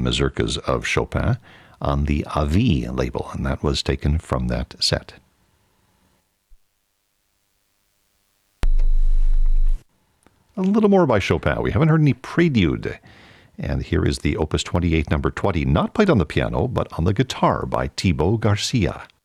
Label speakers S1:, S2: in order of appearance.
S1: mazurkas of Chopin on the Avis label, and that was taken from that set. A little more by Chopin. We haven't heard any Prelude. And here is the Opus 28, number 20, not played on the piano, but on the guitar by Thibaut Garcia.